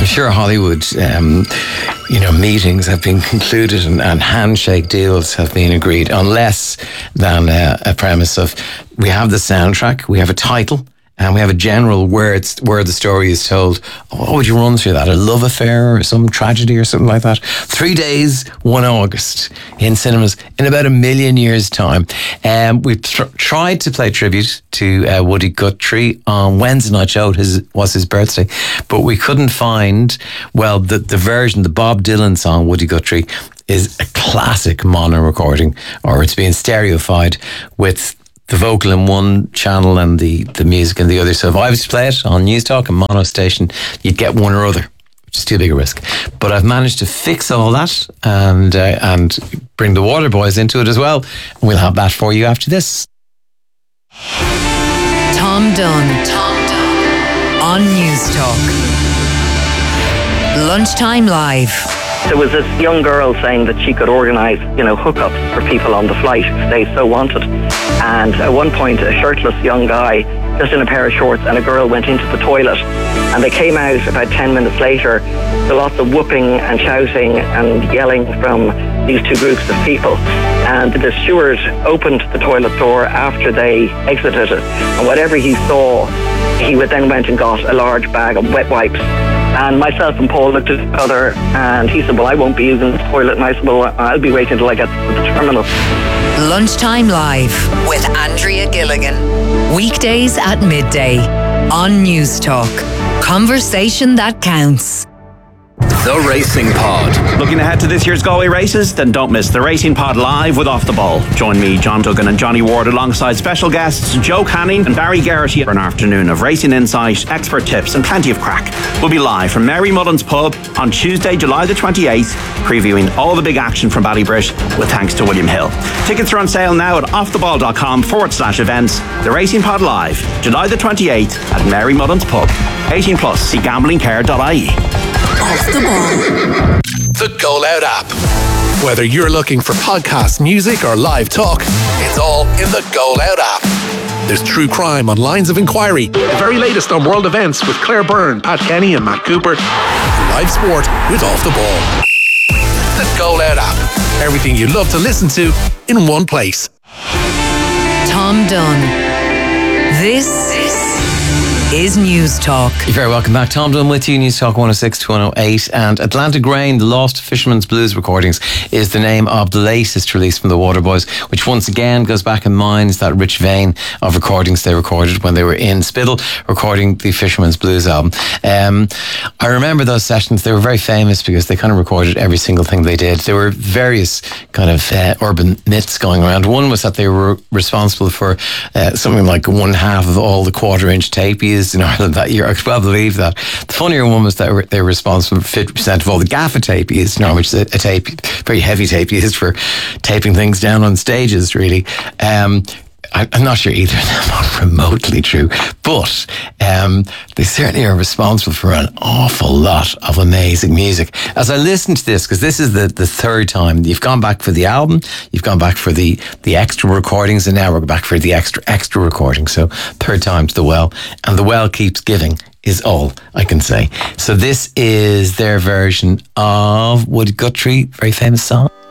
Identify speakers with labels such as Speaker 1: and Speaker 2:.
Speaker 1: sure Hollywood, meetings have been concluded and handshake deals have been agreed on less than a premise of we have the soundtrack, we have a title, and we have a general where the story is told. What would you run through that? A love affair or some tragedy or something like that? 3 days, 1 August in cinemas in about 1 million years' time. We've tried to play tribute to Woody Guthrie on Wednesday night show. Was his birthday, but we couldn't find the version, the Bob Dylan song Woody Guthrie is a classic mono recording, or it's been stereofied with the vocal in one channel and the music in the other. So if I was to play it on News Talk and mono station, you'd get one or other, which is too big a risk. But I've managed to fix all that and bring the Waterboys into it as well. And we'll have that for you after this.
Speaker 2: Tom Dunn on News Talk. Lunchtime Live.
Speaker 3: There was this young girl saying that she could organise, hookups for people on the flight if they so wanted. And at one point, a shirtless young guy, just in a pair of shorts, and a girl went into the toilet. And they came out about 10 minutes later with lots of whooping and shouting and yelling from these two groups of people. And the steward opened the toilet door after they exited it. And whatever he saw, he then went and got a large bag of wet wipes. And myself and Paul looked at each other, and he said, well, I won't be using the toilet. And I said, well, I'll be waiting until I get to the terminal.
Speaker 2: Lunchtime Live with Andrea Gilligan. Weekdays at midday on News Talk. Conversation that counts.
Speaker 4: The Racing Pod.
Speaker 5: Looking ahead to this year's Galway races? Then don't miss The Racing Pod live with Off the Ball. Join me, John Duggan and Johnny Ward alongside special guests Joe Canning and Barry Garrity for an afternoon of racing insight, expert tips and plenty of crack. We'll be live from Mary Mullen's Pub on Tuesday, July the 28th, previewing all the big action from Ballybrit with thanks to William Hill. Tickets are on sale now at offtheball.com/events. The Racing Pod live, July the 28th at Mary Mullen's Pub. 18 plus, see gamblingcare.ie.
Speaker 2: Off the Ball.
Speaker 4: The Go Loud app. Whether you're looking for podcasts, music or live talk, it's all in the Go Loud app. There's true crime on Lines of Inquiry, the very latest on world events with Claire Byrne, Pat Kenny and Matt Cooper, live sport with Off the Ball. The Go Loud app. Everything you love to listen to in one place.
Speaker 2: Tom Dunn. This is News Talk.
Speaker 1: You're very welcome back. Tom Dunn with you, News Talk 106 to 108. And Atlantic Grain, the Lost Fisherman's Blues recordings, is the name of the latest release from the Waterboys, which once again goes back and mines that rich vein of recordings they recorded when they were in Spiddle recording the Fisherman's Blues album. I remember those sessions. They were very famous because they kind of recorded every single thing they did. There were various kind of urban myths going around. One was that they were responsible for something like 1/2 of all the 1/4-inch tape used in Ireland that year. I could well believe that. The funnier one was that they were responsible for 50% of all the gaffer tape used in Ireland, which is a tape, very heavy tape used for taping things down on stages, really. I'm not sure either of them are remotely true, but they certainly are responsible for an awful lot of amazing music. As I listen to this, because this is the third time, you've gone back for the album, you've gone back for the extra recordings, and now we're back for the extra recording. So third time's the well, and the well keeps giving is all I can say. So this is their version of Woody Guthrie, very famous song.